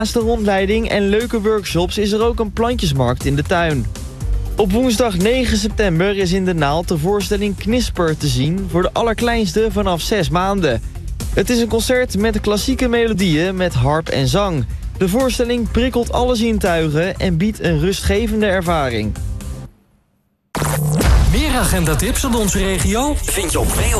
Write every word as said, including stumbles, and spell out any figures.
Naast de rondleiding en leuke workshops is er ook een plantjesmarkt in de tuin. Op woensdag negen september is in de Naald de voorstelling Knisper te zien voor de allerkleinste vanaf zes maanden. Het is een concert met klassieke melodieën met harp en zang. De voorstelling prikkelt alle zintuigen en biedt een rustgevende ervaring. Meer agendatips uit onze regio vind je op W O